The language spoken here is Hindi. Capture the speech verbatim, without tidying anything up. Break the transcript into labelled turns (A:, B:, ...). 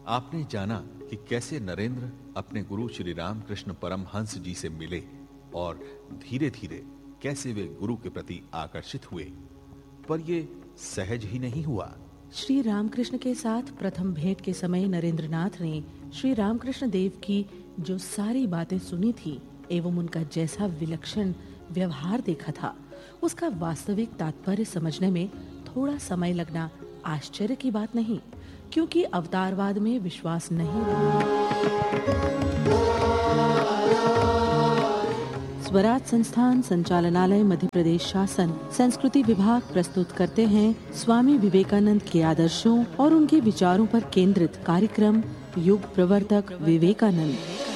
A: आपने जाना कि कैसे नरेंद्र अपने गुरु श्री रामकृष्ण परमहंस जी से मिले और धीरे-धीरे कैसे वे गुरु के प्रति आकर्षित हुए, पर ये सहज ही नहीं हुआ।
B: श्री रामकृष्ण के साथ प्रथम भेंट के समय नरेंद्रनाथ ने श्री रामकृष्ण देव की जो सारी बातें सुनी थी एवं उनका जैसा विलक्षण व्यवहार देखा था, उसका वास्तविक तात्पर्य समझने में थोड़ा समय लगना आश्चर्य की बात नहीं, क्योंकि अवतारवाद में विश्वास नहीं स्वराज संस्थान संचालनालय मध्य प्रदेश शासन संस्कृति विभाग प्रस्तुत करते हैं स्वामी विवेकानंद के आदर्शों और उनके विचारों पर केंद्रित कार्यक्रम युग प्रवर्तक विवेकानंद।